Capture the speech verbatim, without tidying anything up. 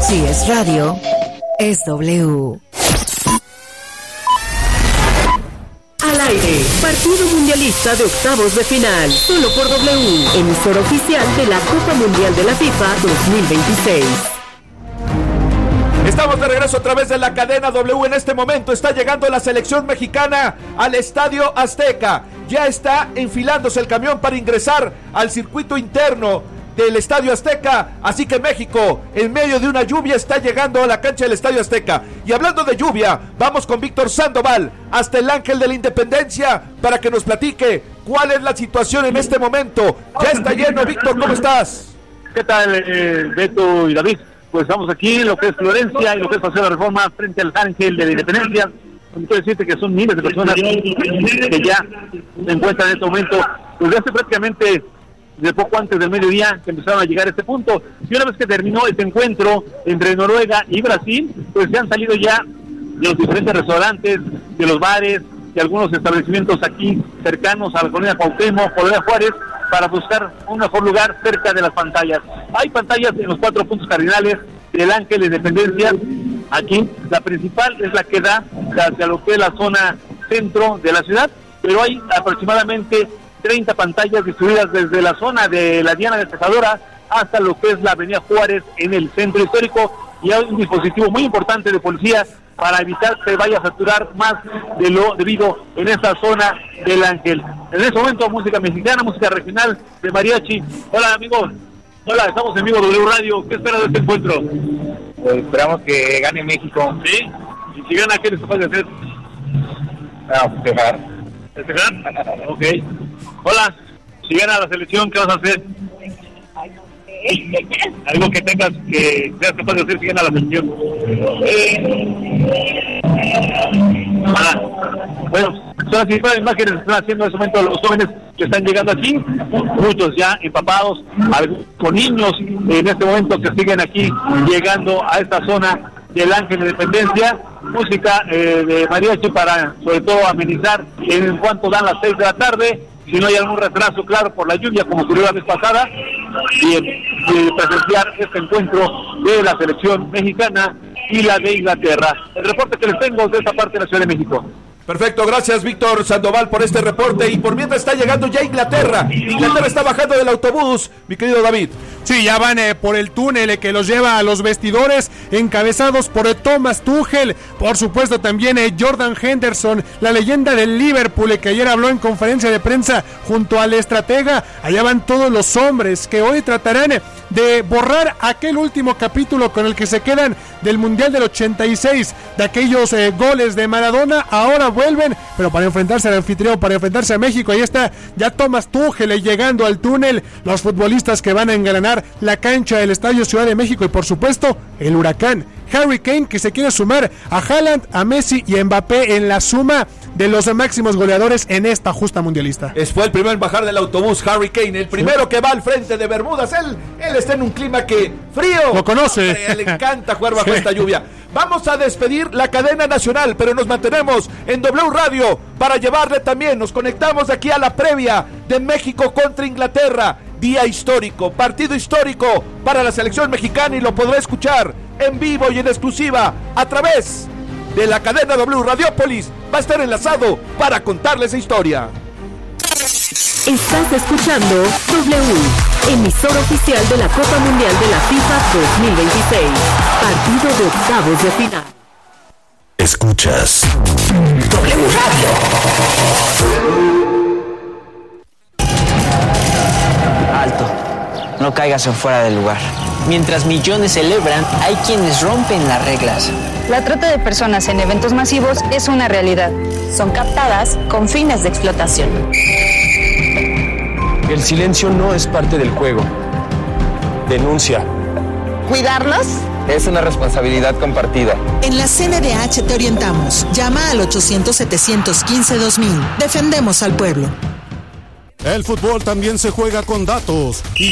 Si es radio, es W. Al aire, partido mundialista de octavos de final, solo por W, emisora oficial de la Copa Mundial de la FIFA dos mil veintiséis. Estamos de regreso a través de la cadena W. En este momento está llegando la selección mexicana al Estadio Azteca. Ya está enfilándose el camión para ingresar al circuito interno del Estadio Azteca, así que México, en medio de una lluvia, está llegando a la cancha del Estadio Azteca. Y hablando de lluvia, vamos con Víctor Sandoval hasta el Ángel de la Independencia para que nos platique cuál es la situación en este momento. Ya está lleno. Víctor, ¿cómo estás? ¿Qué tal, eh, Beto y David? Pues estamos aquí en lo que es Florencia y lo que es Paseo de la Reforma frente al Ángel de la Independencia. Quiero decirte que son miles de personas que ya se encuentran en este momento, pues hace prácticamente de poco antes del mediodía que empezaron a llegar a este punto. Y una vez que terminó este encuentro entre Noruega y Brasil, pues se han salido ya de los diferentes restaurantes, de los bares, de algunos establecimientos aquí cercanos a la colonia Cuauhtémoc, Colonia Juárez, para buscar un mejor lugar cerca de las pantallas. Hay pantallas en los cuatro puntos cardinales del Ángel de Independencia. Aquí la principal es la que da hacia lo que es la zona centro de la ciudad, pero hay aproximadamente treinta pantallas distribuidas desde la zona de la Diana Despejadora hasta lo que es la avenida Juárez en el centro histórico, y hay un dispositivo muy importante de policía para evitar que vaya a saturar más de lo debido en esta zona del Ángel. En este momento, música mexicana, música regional de mariachi. Hola, amigos. Hola, estamos en vivo W Radio. ¿Qué esperas de este encuentro? Pues esperamos que gane México. ¿Sí? ¿Y si gana, qué les capaz de hacer? Ah, festejar. ¿Festejar? Ok. Hola, si gana la selección, ¿qué vas a hacer? Algo que tengas que seas capaz de hacer si gana la selección. Ah, bueno, son las mismas imágenes que están haciendo en este momento los jóvenes que están llegando aquí, muchos ya empapados, con niños en este momento que siguen aquí llegando a esta zona del Ángel de Independencia. Música eh, de mariachi para sobre todo amenizar en cuanto dan las seis de la tarde, si no hay algún retraso, claro, por la lluvia como ocurrió la vez pasada, y, y presenciar este encuentro de la selección mexicana y la de Inglaterra. El reporte que les tengo de esta parte de la Ciudad de México. Perfecto, gracias Víctor Sandoval por este reporte. Y por mientras está llegando ya Inglaterra. Inglaterra está bajando del autobús, mi querido David. Sí, ya van eh, por el túnel eh, que los lleva a los vestidores, encabezados por eh, Thomas Tuchel, por supuesto también eh, Jordan Henderson, la leyenda del Liverpool, eh, que ayer habló en conferencia de prensa junto al estratega. Allá van todos los hombres que hoy tratarán eh, de borrar aquel último capítulo con el que se quedan del Mundial del ochenta y seis, de aquellos eh, goles de Maradona. Ahora vuelven, pero para enfrentarse al anfitrión, para enfrentarse a México. Ahí está ya Thomas Tuchel eh, llegando al túnel, los futbolistas que van a engalanar la cancha del Estadio Ciudad de México, y por supuesto el Huracán Harry Kane, que se quiere sumar a Haaland, a Messi y a Mbappé en la suma de los máximos goleadores en esta justa mundialista. Es fue el primero en bajar del autobús, Harry Kane, el primero sí. que va al frente de Bermudas. Él, él está en un clima que frío. Lo conoce. Hombre, le encanta jugar bajo sí. esta lluvia. Vamos a despedir la cadena nacional, pero nos mantenemos en W Radio para llevarle también. Nos conectamos aquí a la previa de México contra Inglaterra. Día histórico, partido histórico para la selección mexicana, y lo podrá escuchar en vivo y en exclusiva a través de la cadena W Radiopolis. Va a estar enlazado para contarles esa historia. Estás escuchando W, emisora oficial de la Copa Mundial de la FIFA dos mil veintiséis, partido de octavos de final. Escuchas W Radio. Alto, no caigas en fuera del lugar. Mientras millones celebran, hay quienes rompen las reglas. La trata de personas en eventos masivos es una realidad. Son captadas con fines de explotación. El silencio no es parte del juego. Denuncia. ¿Cuidarlos? Es una responsabilidad compartida. En la C N D H te orientamos. Llama al ochocientos, setecientos quince, dos mil. Defendemos al pueblo. El fútbol también se juega con datos. Y